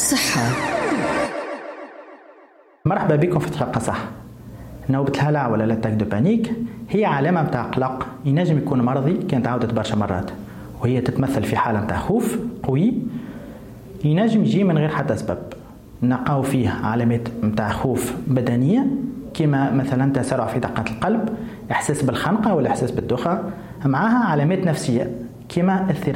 صحة. مرحبا بكم في دقيقة صح. نوبة الهلع ولا لاتاك دو بانيك هي علامة متاع قلق ينجم يكون مرضي كان تعاودت برشا مرات، وهي تتمثل في حالة متاع خوف قوي ينجم يجي من غير حتى سبب. نلقاو فيه علامات متاع خوف بدنية كما مثلا تسارع في دقات القلب، احساس بالخنقة ولا احساس بالدوخة، معها علامات نفسية كما